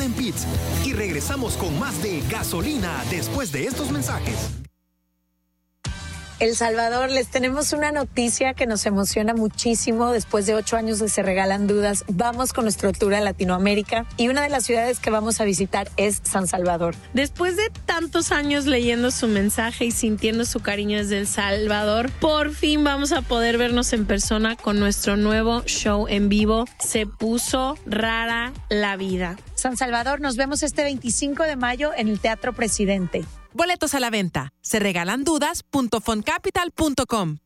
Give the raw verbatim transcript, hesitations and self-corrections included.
en Pits. Y regresamos con más de Gasolina después de estos mensajes. El Salvador, les tenemos una noticia que nos emociona muchísimo. Después de ocho años de Se Regalan Dudas, vamos con nuestro tour a Latinoamérica y una de las ciudades que vamos a visitar es San Salvador. Después de tantos años leyendo su mensaje y sintiendo su cariño desde El Salvador, por fin vamos a poder vernos en persona con nuestro nuevo show en vivo. Se puso rara la vida. San Salvador, nos vemos este veinticinco de mayo en el Teatro Presidente. Boletos a la venta. se regalan dudas punto foncapital punto com.